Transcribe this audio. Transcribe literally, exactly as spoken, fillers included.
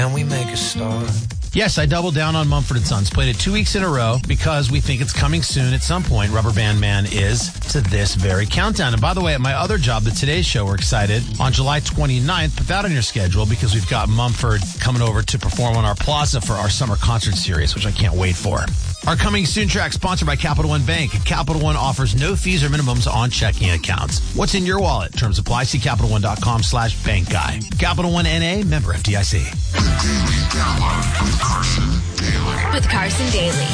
And we make a start. Yes, I doubled down on Mumford and Sons. Played it two weeks in a row because we think it's coming soon at some point. Rubber Band Man is to this very countdown. And by the way, at my other job, the Today Show, we're excited. On July twenty-ninth, put that on your schedule because we've got Mumford coming over to perform on our plaza for our summer concert series, which I can't wait for. Our Coming Soon track sponsored by Capital One Bank. Capital One offers no fees or minimums on checking accounts. What's in your wallet? Terms apply. See CapitalOne.com slash bank guy. Capital One N A, member F D I C. The Daily Download with Carson Daly. With Carson Daly.